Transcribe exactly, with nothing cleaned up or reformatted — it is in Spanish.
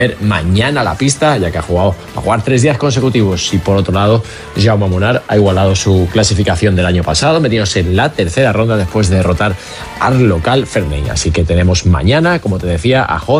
mañana la pista, ya que ha jugado a jugar tres días consecutivos. Y por otro lado, Jaume Munar ha igualado su clasificación del año pasado, metiéndose en la tercera ronda después de derrotar al local Ferney. Así que tenemos mañana, como te decía, a J